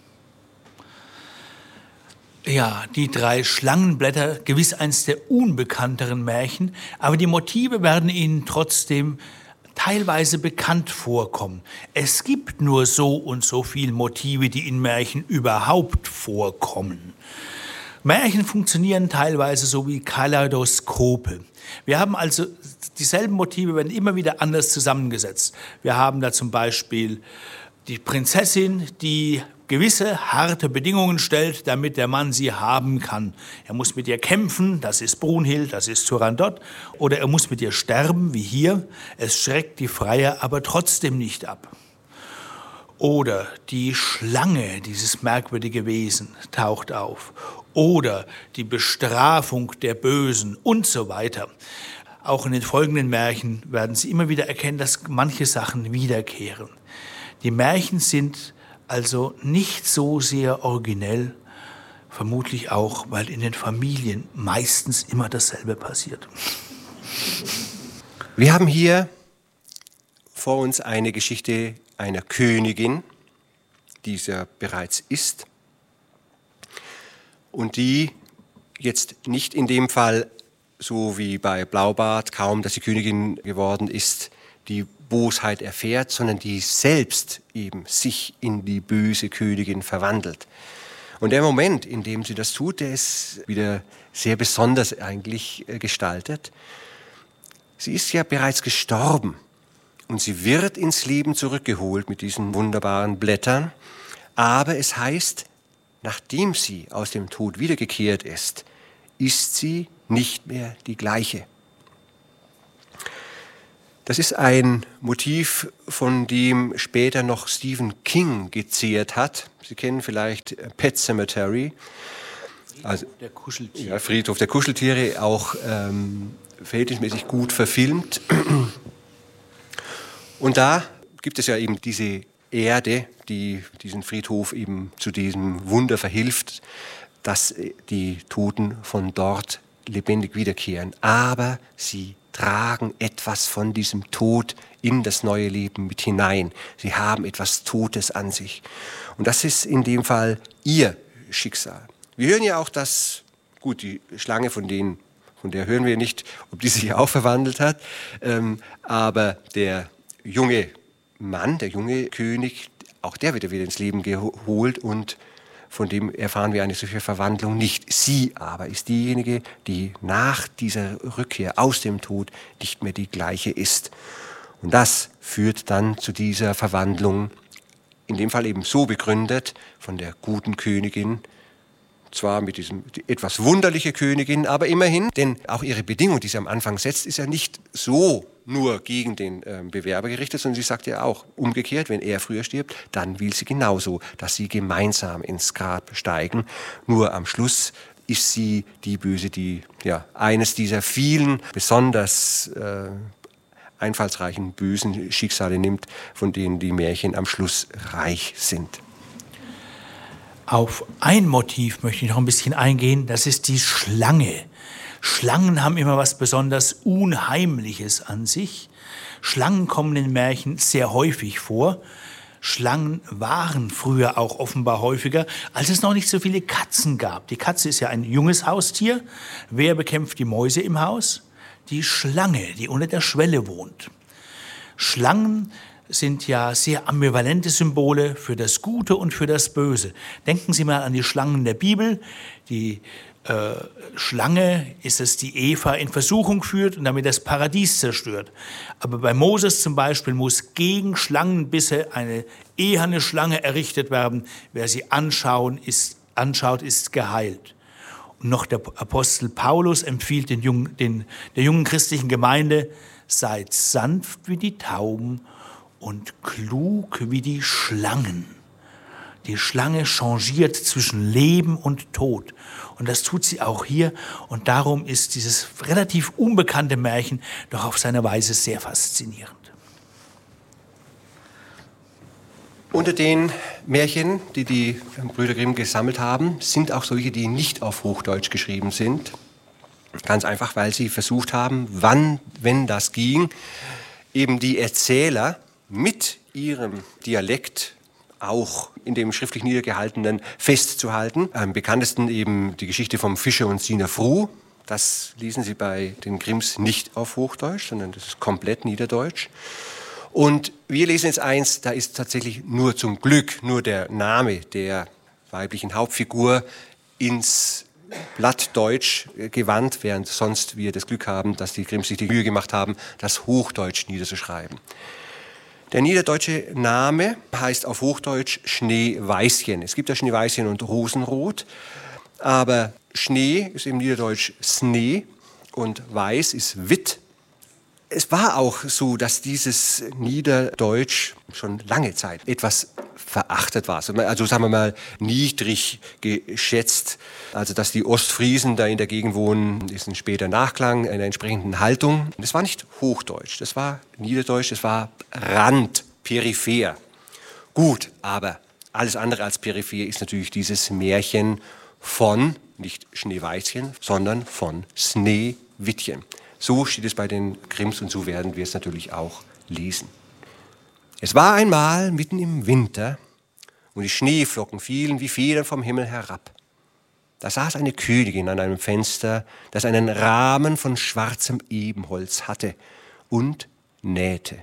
Ja, die 3 Schlangenblätter, gewiss eins der unbekannteren Märchen, aber die Motive werden Ihnen trotzdem teilweise bekannt vorkommen. Es gibt nur so und so viele Motive, die in Märchen überhaupt vorkommen. Märchen funktionieren teilweise so wie Kaleidoskope. Wir haben also dieselben Motive, werden immer wieder anders zusammengesetzt. Wir haben da zum Beispiel die Prinzessin, die gewisse harte Bedingungen stellt, damit der Mann sie haben kann. Er muss mit ihr kämpfen, das ist Brunhild, das ist Turandot, oder er muss mit ihr sterben, wie hier. Es schreckt die Freier aber trotzdem nicht ab. Oder die Schlange, dieses merkwürdige Wesen, taucht auf. Oder die Bestrafung der Bösen und so weiter. Auch in den folgenden Märchen werden Sie immer wieder erkennen, dass manche Sachen wiederkehren. Die Märchen sind also nicht so sehr originell, vermutlich auch, weil in den Familien meistens immer dasselbe passiert. Wir haben hier vor uns eine Geschichte einer Königin, die es ja bereits ist, und die jetzt nicht in dem Fall, so wie bei Blaubart, kaum dass sie Königin geworden ist, die Bosheit erfährt, sondern die selbst eben sich in die böse Königin verwandelt. Und der Moment, in dem sie das tut, der ist wieder sehr besonders eigentlich gestaltet. Sie ist ja bereits gestorben und sie wird ins Leben zurückgeholt mit diesen wunderbaren Blättern. Aber es heißt, nachdem sie aus dem Tod wiedergekehrt ist sie nicht mehr die gleiche. Das ist ein Motiv, von dem später noch Stephen King gezehrt hat. Sie kennen vielleicht Pet Sematary. Also, der Kuscheltiere. Ja, Friedhof der Kuscheltiere, auch verhältnismäßig gut verfilmt. Und da gibt es ja eben diese Erde, die diesen Friedhof eben zu diesem Wunder verhilft, dass die Toten von dort lebendig wiederkehren. Aber sie tragen etwas von diesem Tod in das neue Leben mit hinein. Sie haben etwas Totes an sich. Und das ist in dem Fall ihr Schicksal. Wir hören ja auch, dass, gut, die Schlange von der hören wir nicht, ob die sich auch verwandelt hat, aber der junge Mann, der junge König, auch der wird wieder ins Leben geholt und von dem erfahren wir eine solche Verwandlung nicht. Sie aber ist diejenige, die nach dieser Rückkehr aus dem Tod nicht mehr die gleiche ist. Und das führt dann zu dieser Verwandlung, in dem Fall eben so begründet, von der guten Königin, zwar mit diesem etwas wunderliche Königin, aber immerhin, denn auch ihre Bedingung, die sie am Anfang setzt, ist ja nicht so nur gegen den Bewerber gerichtet, sondern sie sagt ja auch umgekehrt, wenn er früher stirbt, dann will sie genauso, dass sie gemeinsam ins Grab steigen. Nur am Schluss ist sie die Böse, die ja eines dieser vielen besonders einfallsreichen bösen Schicksale nimmt, von denen die Märchen am Schluss reich sind. Auf ein Motiv möchte ich noch ein bisschen eingehen, das ist die Schlange. Schlangen haben immer was besonders Unheimliches an sich. Schlangen kommen in Märchen sehr häufig vor. Schlangen waren früher auch offenbar häufiger, als es noch nicht so viele Katzen gab. Die Katze ist ja ein junges Haustier. Wer bekämpft die Mäuse im Haus? Die Schlange, die unter der Schwelle wohnt. Schlangen sind ja sehr ambivalente Symbole für das Gute und für das Böse. Denken Sie mal an die Schlangen der Bibel. Die Schlange ist es, die Eva in Versuchung führt und damit das Paradies zerstört. Aber bei Moses zum Beispiel muss gegen Schlangenbisse eine eherne Schlange errichtet werden. Wer sie anschaut, ist geheilt. Und noch der Apostel Paulus empfiehlt der jungen christlichen Gemeinde, seid sanft wie die Tauben und klug wie die Schlangen. Die Schlange changiert zwischen Leben und Tod. Und das tut sie auch hier. Und darum ist dieses relativ unbekannte Märchen doch auf seine Weise sehr faszinierend. Unter den Märchen, die die Brüder Grimm gesammelt haben, sind auch solche, die nicht auf Hochdeutsch geschrieben sind. Ganz einfach, weil sie versucht haben, wann, wenn das ging, eben die Erzähler mit ihrem Dialekt auch in dem schriftlich Niedergehaltenen festzuhalten. Am bekanntesten eben die Geschichte vom Fischer und Sina Froh. Das lesen Sie bei den Grimms nicht auf Hochdeutsch, sondern das ist komplett Niederdeutsch. Und wir lesen jetzt eins, da ist tatsächlich nur zum Glück nur der Name der weiblichen Hauptfigur ins Blattdeutsch gewandt, während sonst wir das Glück haben, dass die Grimms sich die Mühe gemacht haben, das Hochdeutsch niederzuschreiben. Der niederdeutsche Name heißt auf Hochdeutsch Schneeweißchen. Es gibt ja Schneeweißchen und Rosenrot, aber Schnee ist im Niederdeutsch Snee und Weiß ist Witt. Es war auch so, dass dieses Niederdeutsch schon lange Zeit etwas verachtet war. Also sagen wir mal niedrig geschätzt. Also dass die Ostfriesen da in der Gegend wohnen, ist ein später Nachklang einer entsprechenden Haltung. Das war nicht Hochdeutsch, das war Niederdeutsch, das war Rand, peripher. Gut, aber alles andere als peripher ist natürlich dieses Märchen von, nicht Schneeweißchen, sondern von Sneewittchen. So steht es bei den Grimms und so werden wir es natürlich auch lesen. Es war einmal mitten im Winter und die Schneeflocken fielen wie Federn vom Himmel herab. Da saß eine Königin an einem Fenster, das einen Rahmen von schwarzem Ebenholz hatte und nähte.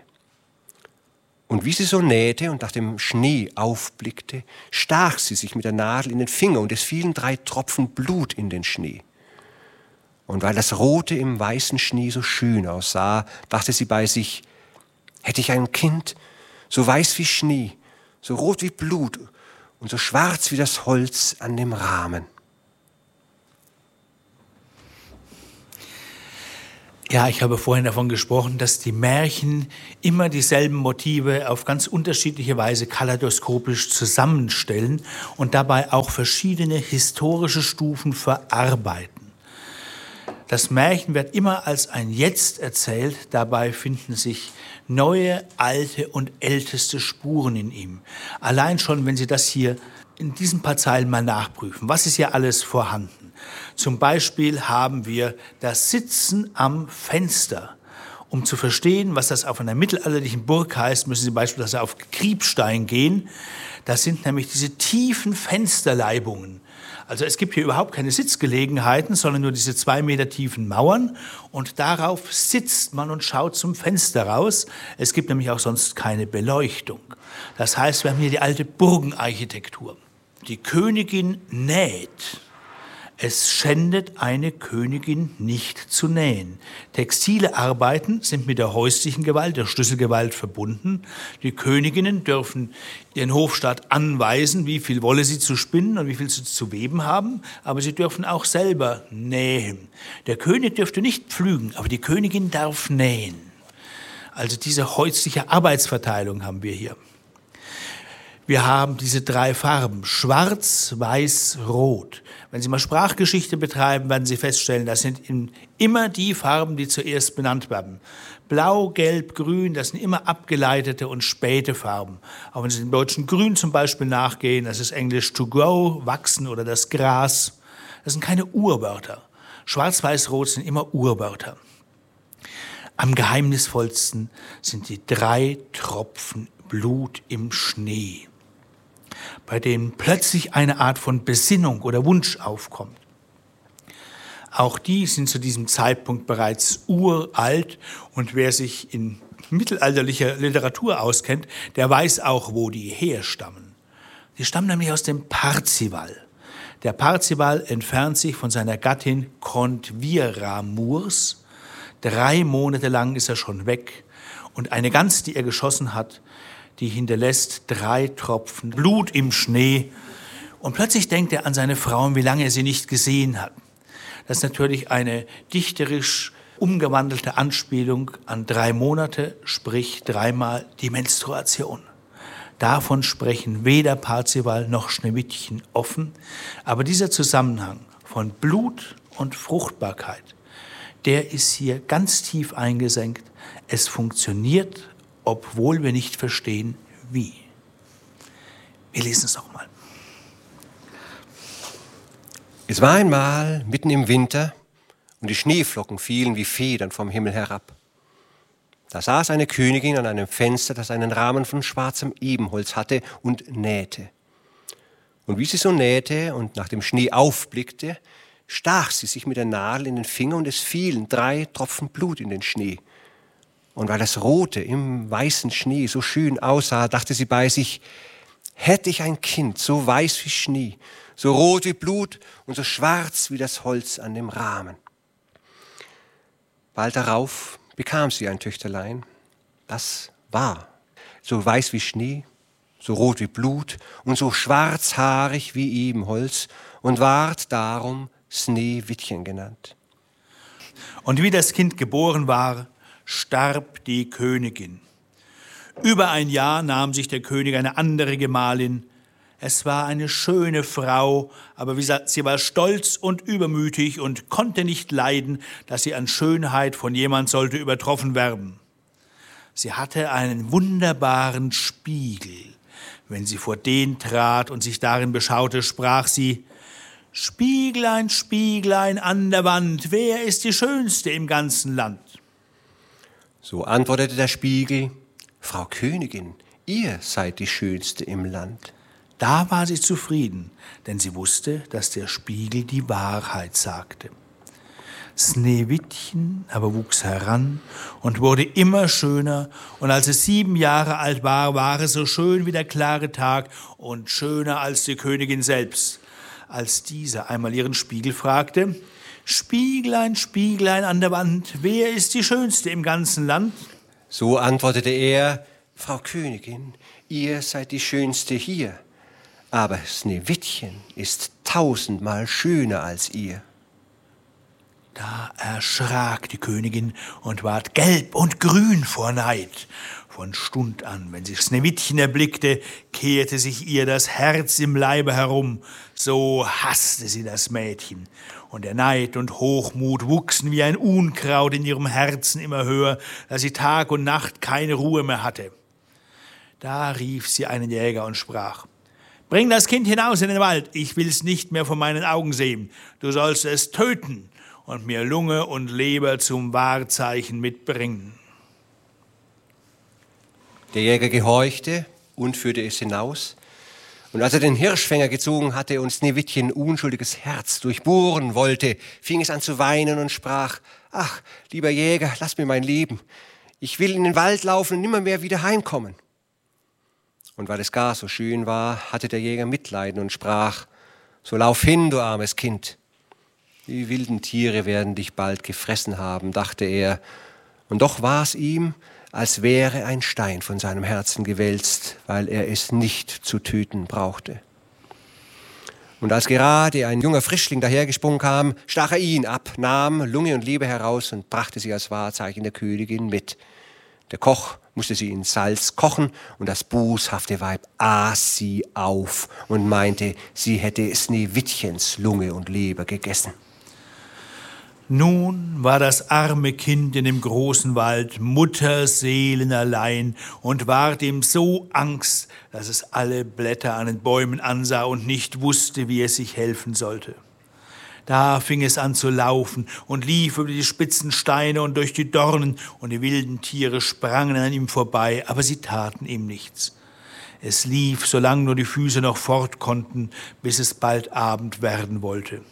Und wie sie so nähte und nach dem Schnee aufblickte, stach sie sich mit der Nadel in den Finger und es fielen 3 Tropfen Blut in den Schnee. Und weil das Rote im weißen Schnee so schön aussah, dachte sie bei sich, hätte ich ein Kind, so weiß wie Schnee, so rot wie Blut und so schwarz wie das Holz an dem Rahmen. Ja, ich habe vorhin davon gesprochen, dass die Märchen immer dieselben Motive auf ganz unterschiedliche Weise kaleidoskopisch zusammenstellen und dabei auch verschiedene historische Stufen verarbeiten. Das Märchen wird immer als ein Jetzt erzählt, dabei finden sich neue, alte und älteste Spuren in ihm. Allein schon, wenn Sie das hier in diesen paar Zeilen mal nachprüfen, was ist hier alles vorhanden? Zum Beispiel haben wir das Sitzen am Fenster. Um zu verstehen, was das auf einer mittelalterlichen Burg heißt, müssen Sie beispielsweise auf Kriebstein gehen. Das sind nämlich diese tiefen Fensterleibungen. Also es gibt hier überhaupt keine Sitzgelegenheiten, sondern nur diese 2 Meter tiefen Mauern. Und darauf sitzt man und schaut zum Fenster raus. Es gibt nämlich auch sonst keine Beleuchtung. Das heißt, wir haben hier die alte Burgenarchitektur. Die Königin näht. Es schändet eine Königin nicht zu nähen. Textile Arbeiten sind mit der häuslichen Gewalt, der Schlüsselgewalt verbunden. Die Königinnen dürfen ihren Hofstaat anweisen, wie viel Wolle sie zu spinnen und wie viel sie zu weben haben, aber sie dürfen auch selber nähen. Der König dürfte nicht pflügen, aber die Königin darf nähen. Also diese häusliche Arbeitsverteilung haben wir hier. Wir haben diese 3 Farben, schwarz, weiß, rot. Wenn Sie mal Sprachgeschichte betreiben, werden Sie feststellen, das sind immer die Farben, die zuerst benannt werden. Blau, Gelb, Grün, das sind immer abgeleitete und späte Farben. Auch wenn Sie dem deutschen Grün zum Beispiel nachgehen, das ist Englisch to grow, wachsen oder das Gras. Das sind keine Urwörter. Schwarz, Weiß, Rot sind immer Urwörter. Am geheimnisvollsten sind die 3 Tropfen Blut im Schnee, bei denen plötzlich eine Art von Besinnung oder Wunsch aufkommt. Auch die sind zu diesem Zeitpunkt bereits uralt und wer sich in mittelalterlicher Literatur auskennt, der weiß auch, wo die herstammen. Die stammen nämlich aus dem Parzival. Der Parzival entfernt sich von seiner Gattin Contvira Murs. 3 Monate lang ist er schon weg und eine Gans, die er geschossen hat, die hinterlässt 3 Tropfen Blut im Schnee. Und plötzlich denkt er an seine Frau und wie lange er sie nicht gesehen hat. Das ist natürlich eine dichterisch umgewandelte Anspielung an 3 Monate, sprich 3-mal die Menstruation. Davon sprechen weder Parzival noch Schneewittchen offen. Aber dieser Zusammenhang von Blut und Fruchtbarkeit, der ist hier ganz tief eingesenkt. Es funktioniert, obwohl wir nicht verstehen, wie. Wir lesen es nochmal. Es war einmal mitten im Winter und die Schneeflocken fielen wie Federn vom Himmel herab. Da saß eine Königin an einem Fenster, das einen Rahmen von schwarzem Ebenholz hatte und nähte. Und wie sie so nähte und nach dem Schnee aufblickte, stach sie sich mit der Nadel in den Finger und es fielen 3 Tropfen Blut in den Schnee. Und weil das Rote im weißen Schnee so schön aussah, dachte sie bei sich, hätte ich ein Kind so weiß wie Schnee, so rot wie Blut und so schwarz wie das Holz an dem Rahmen. Bald darauf bekam sie ein Töchterlein. Das war so weiß wie Schnee, so rot wie Blut und so schwarzhaarig wie Ebenholz und ward darum Sneewittchen genannt. Und wie das Kind geboren war, starb die Königin. Über ein Jahr nahm sich der König eine andere Gemahlin. Es war eine schöne Frau, aber wie gesagt, sie war stolz und übermütig und konnte nicht leiden, dass sie an Schönheit von jemand sollte übertroffen werden. Sie hatte einen wunderbaren Spiegel. Wenn sie vor den trat und sich darin beschaute, sprach sie: Spieglein, Spieglein an der Wand, wer ist die Schönste im ganzen Land? So antwortete der Spiegel: Frau Königin, ihr seid die Schönste im Land. Da war sie zufrieden, denn sie wusste, dass der Spiegel die Wahrheit sagte. Sneewittchen aber wuchs heran und wurde immer schöner, und als es 7 Jahre alt war, war es so schön wie der klare Tag und schöner als die Königin selbst. Als diese einmal ihren Spiegel fragte: Spieglein, Spieglein an der Wand, wer ist die Schönste im ganzen Land? So antwortete er: Frau Königin, ihr seid die Schönste hier, aber Sneewittchen ist 1000-mal schöner als ihr. Da erschrak die Königin und ward gelb und grün vor Neid. Von Stund an, wenn sie Sneewittchen erblickte, kehrte sich ihr das Herz im Leibe herum. So hasste sie das Mädchen. Und der Neid und Hochmut wuchsen wie ein Unkraut in ihrem Herzen immer höher, dass sie Tag und Nacht keine Ruhe mehr hatte. Da rief sie einen Jäger und sprach: »Bring das Kind hinaus in den Wald, ich will's nicht mehr vor meinen Augen sehen. Du sollst es töten und mir Lunge und Leber zum Wahrzeichen mitbringen.« Der Jäger gehorchte und führte es hinaus. Und als er den Hirschfänger gezogen hatte und Sneewittchen unschuldiges Herz durchbohren wollte, fing es an zu weinen und sprach: »Ach, lieber Jäger, lass mir mein Leben. Ich will in den Wald laufen und nimmermehr wieder heimkommen.« Und weil es gar so schön war, hatte der Jäger Mitleiden und sprach: »So lauf hin, du armes Kind. Die wilden Tiere werden dich bald gefressen haben«, dachte er. Und doch war es ihm, als wäre ein Stein von seinem Herzen gewälzt, weil er es nicht zu töten brauchte. Und als gerade ein junger Frischling dahergesprungen kam, stach er ihn ab, nahm Lunge und Leber heraus und brachte sie als Wahrzeichen der Königin mit. Der Koch musste sie in Salz kochen und das boshafte Weib aß sie auf und meinte, sie hätte Sneewittchens Lunge und Leber gegessen. Nun war das arme Kind in dem großen Wald mutterseelenallein und ward ihm so Angst, dass es alle Blätter an den Bäumen ansah und nicht wusste, wie es sich helfen sollte. Da fing es an zu laufen und lief über die spitzen Steine und durch die Dornen, und die wilden Tiere sprangen an ihm vorbei, aber sie taten ihm nichts. Es lief, solange nur die Füße noch fort konnten, bis es bald Abend werden wollte.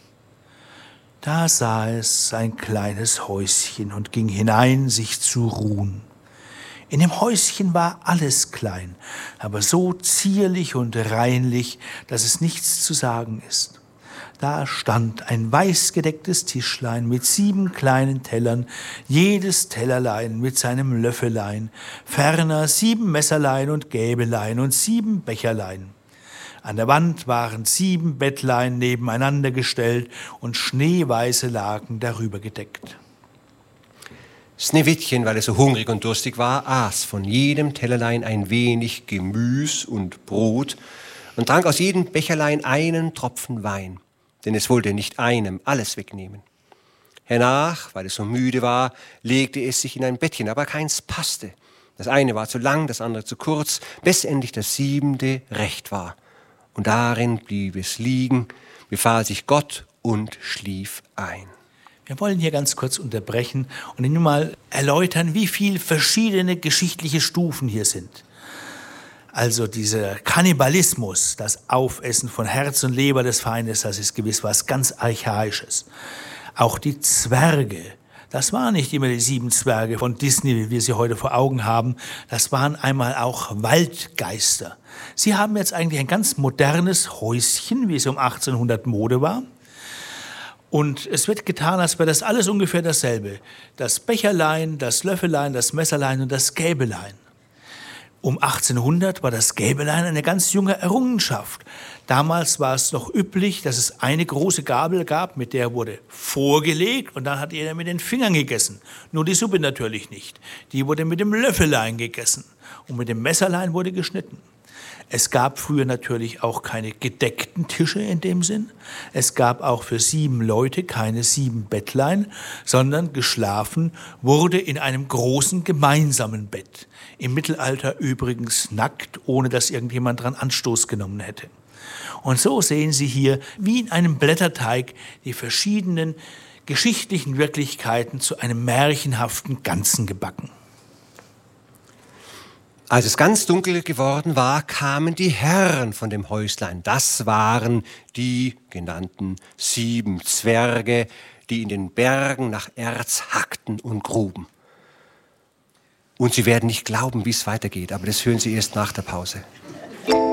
Da sah es ein kleines Häuschen und ging hinein, sich zu ruhen. In dem Häuschen war alles klein, aber so zierlich und reinlich, dass es nichts zu sagen ist. Da stand ein weißgedecktes Tischlein mit 7 kleinen Tellern, jedes Tellerlein mit seinem Löffelein, ferner 7 Messerlein und Gäbelein und 7 Becherlein. An der Wand waren 7 Bettlein nebeneinander gestellt und schneeweiße Laken darüber gedeckt. Sneewittchen, weil es so hungrig und durstig war, aß von jedem Tellerlein ein wenig Gemüs und Brot und trank aus jedem Becherlein einen Tropfen Wein, denn es wollte nicht einem alles wegnehmen. Hernach, weil es so müde war, legte es sich in ein Bettchen, aber keins passte. Das eine war zu lang, das andere zu kurz, bis endlich das 7. recht war. Und darin blieb es liegen, befahl sich Gott und schlief ein. Wir wollen hier ganz kurz unterbrechen und Ihnen mal erläutern, wie viele verschiedene geschichtliche Stufen hier sind. Also dieser Kannibalismus, das Aufessen von Herz und Leber des Feindes, das ist gewiss was ganz Archaisches. Auch die Zwerge, das waren nicht immer die 7 Zwerge von Disney, wie wir sie heute vor Augen haben. Das waren einmal auch Waldgeister. Sie haben jetzt eigentlich ein ganz modernes Häuschen, wie es um 1800 Mode war. Und es wird getan, als wäre das alles ungefähr dasselbe. Das Becherlein, das Löffelein, das Messerlein und das Gäbelein. Um 1800 war das Gäbelein eine ganz junge Errungenschaft. Damals war es noch üblich, dass es eine große Gabel gab, mit der wurde vorgelegt und dann hat jeder mit den Fingern gegessen. Nur die Suppe natürlich nicht. Die wurde mit dem Löffelein gegessen und mit dem Messerlein wurde geschnitten. Es gab früher natürlich auch keine gedeckten Tische in dem Sinn. Es gab auch für 7 Leute keine 7 Bettlein, sondern geschlafen wurde in einem großen gemeinsamen Bett. Im Mittelalter übrigens nackt, ohne dass irgendjemand dran Anstoß genommen hätte. Und so sehen Sie hier, wie in einem Blätterteig, die verschiedenen geschichtlichen Wirklichkeiten zu einem märchenhaften Ganzen gebacken. Als es ganz dunkel geworden war, kamen die Herren von dem Häuslein. Das waren die genannten 7 Zwerge, die in den Bergen nach Erz hackten und gruben. Und Sie werden nicht glauben, wie es weitergeht, aber das hören Sie erst nach der Pause.